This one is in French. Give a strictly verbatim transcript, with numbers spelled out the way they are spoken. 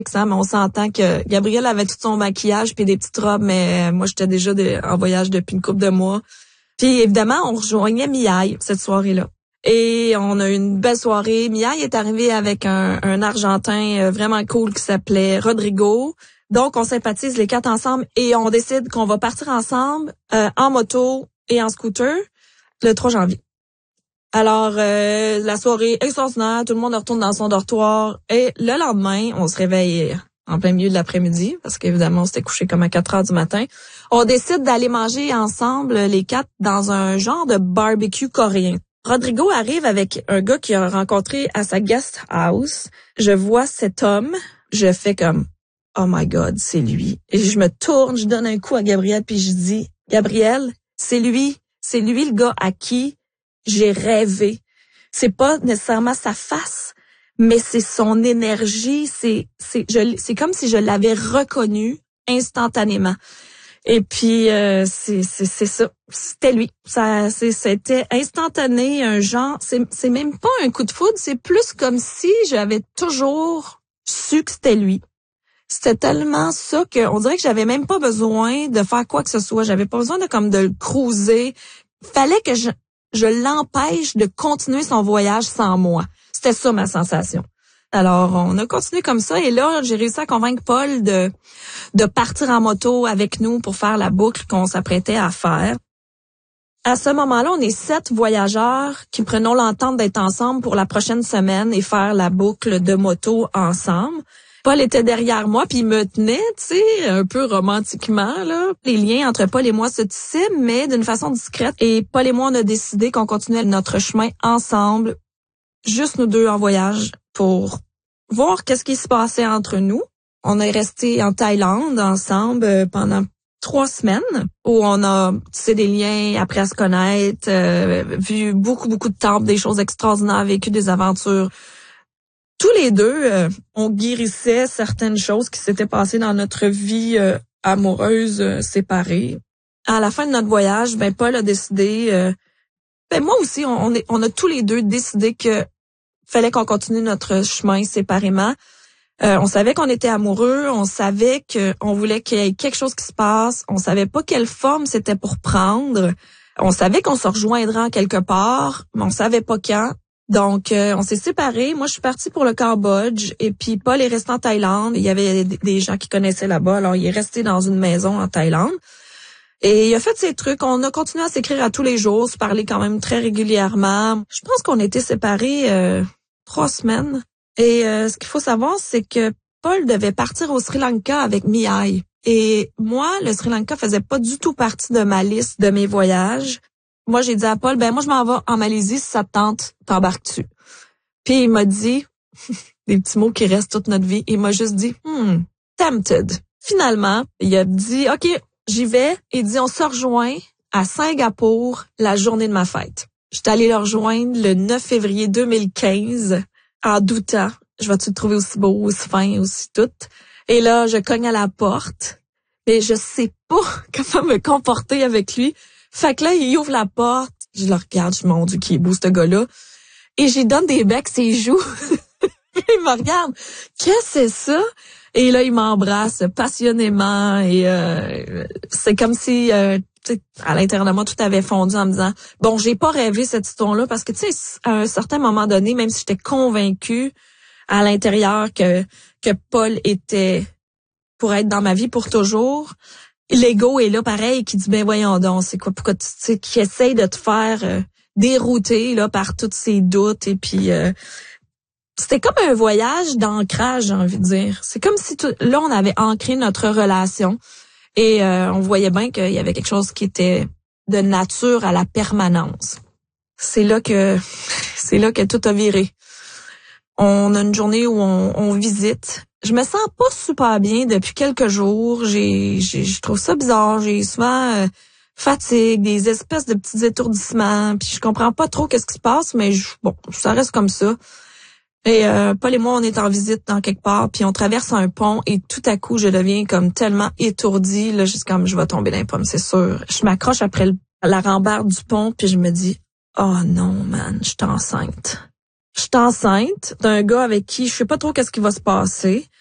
Mais on s'entend que Gabriel avait tout son maquillage puis des petites robes, mais moi, j'étais déjà de, en voyage depuis une couple de mois. Puis évidemment, on rejoignait Miaille cette soirée-là. Et on a eu une belle soirée. Miaille est arrivé avec un, un Argentin vraiment cool qui s'appelait Rodrigo. Donc, on sympathise les quatre ensemble et on décide qu'on va partir ensemble euh, en moto et en scooter le trois janvier. Alors, euh, la soirée extraordinaire, tout le monde retourne dans son dortoir. Et le lendemain, on se réveille en plein milieu de l'après-midi, parce qu'évidemment, on s'était couché comme à quatre heures du matin. On décide d'aller manger ensemble, les quatre, dans un genre de barbecue coréen. Rodrigo arrive avec un gars qu'il a rencontré à sa guest house. Je vois cet homme, je fais comme, oh my God, c'est lui. Et je me tourne, je donne un coup à Gabriel, puis je dis, Gabriel, c'est lui, c'est lui le gars à qui j'ai rêvé. C'est pas nécessairement sa face, mais c'est son énergie, c'est c'est je c'est comme si je l'avais reconnu instantanément. Et puis euh, c'est c'est c'est ça, c'était lui. Ça c'est c'était instantané, un genre, c'est c'est même pas un coup de foudre, c'est plus comme si j'avais toujours su que c'était lui. C'était tellement ça que on dirait que j'avais même pas besoin de faire quoi que ce soit, j'avais pas besoin de comme de le cruiser. Fallait que je je l'empêche de continuer son voyage sans moi. C'était ça ma sensation. Alors, on a continué comme ça et là, j'ai réussi à convaincre Paul de de partir en moto avec nous pour faire la boucle qu'on s'apprêtait à faire. À ce moment-là, on est sept voyageurs qui prenons l'entente d'être ensemble pour la prochaine semaine et faire la boucle de moto ensemble. Paul était derrière moi puis il me tenait, tu sais, un peu romantiquement là. Les liens entre Paul et moi se tissaient, mais d'une façon discrète. Et Paul et moi, on a décidé qu'on continuait notre chemin ensemble, juste nous deux en voyage, pour voir qu'est-ce qui se passait entre nous. On est resté en Thaïlande ensemble pendant trois semaines où on a tissé des liens, appris à se connaître, euh, vu beaucoup beaucoup de temples, des choses extraordinaires, vécu des aventures. Tous les deux, euh, on guérissait certaines choses qui s'étaient passées dans notre vie euh, amoureuse euh, séparée. À la fin de notre voyage, ben Paul a décidé, euh, ben moi aussi, on, on, est, on a tous les deux décidé que fallait qu'on continue notre chemin séparément. Euh, on savait qu'on était amoureux, on savait qu'on voulait qu'il y ait quelque chose qui se passe, on savait pas quelle forme c'était pour prendre. On savait qu'on se rejoindrait en quelque part, mais on savait pas quand. Donc, euh, on s'est séparés. Moi, je suis partie pour le Cambodge et puis Paul est resté en Thaïlande. Il y avait des gens qui connaissaient là-bas, alors il est resté dans une maison en Thaïlande. Et il a fait ses trucs. On a continué à s'écrire à tous les jours, se parler quand même très régulièrement. Je pense qu'on était séparés euh, trois semaines. Et euh, ce qu'il faut savoir, c'est que Paul devait partir au Sri Lanka avec Miaille. Et moi, le Sri Lanka faisait pas du tout partie de ma liste de mes voyages. Moi, j'ai dit à Paul, ben moi, je m'en vais en Malaisie, si ça te tente, t'embarques-tu? Puis il m'a dit, des petits mots qui restent toute notre vie, il m'a juste dit, hmm, tempted. Finalement, il a dit, OK, j'y vais. Il dit, on se rejoint à Singapour la journée de ma fête. J'étais allée le rejoindre le neuf février deux mille quinze, en doutant, je vais-tu le trouver aussi beau, aussi fin, aussi tout? Et là, je cogne à la porte, mais je sais pas comment me comporter avec lui. Fait que là, il ouvre la porte, je le regarde, je me dis, mon Dieu, qui est beau, ce gars-là. Et j'y donne des becs ses joues. Il me regarde, qu'est-ce que c'est ça? Et là, il m'embrasse passionnément et euh, c'est comme si, euh, tu sais, à l'intérieur de moi, tout avait fondu en me disant, bon, j'ai pas rêvé cette histoire-là parce que, tu sais, à un certain moment donné, même si j'étais convaincue à l'intérieur que que Paul était pour être dans ma vie pour toujours, l'ego est là pareil qui dit ben voyons donc c'est quoi pourquoi tu sais qui essaye de te faire euh, dérouter là par tous ces doutes et puis euh, c'était comme un voyage d'ancrage, j'ai envie de dire. C'est comme si tout, là on avait ancré notre relation et euh, on voyait bien qu'il y avait quelque chose qui était de nature à la permanence. C'est là que c'est là que tout a viré. On a une journée où on, on visite. Je me sens pas super bien depuis quelques jours. J'ai, j'ai je trouve ça bizarre. J'ai souvent euh, fatigue, des espèces de petits étourdissements. Puis je comprends pas trop qu'est-ce qui se passe, mais je, bon, ça reste comme ça. Et euh, Paul et moi, on est en visite dans quelque part, puis on traverse un pont et tout à coup, je deviens comme tellement étourdie, là, juste comme je vais tomber dans les pommes, c'est sûr. Je m'accroche après le, la rambarde du pont, puis je me dis, oh non, man, je suis enceinte. Je suis enceinte d'un gars avec qui je sais pas trop qu'est-ce qui va se passer.